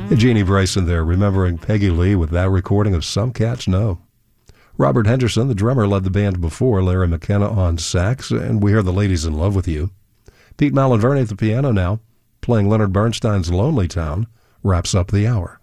Jeannie Bryson there, remembering Peggy Lee with that recording of Some Cats Know. Robert Henderson, the drummer, led the band before, Larry McKenna on sax, and we hear The Ladies in Love with You. Pete Malinverni at the piano now, playing Leonard Bernstein's Lonely Town, wraps up the hour.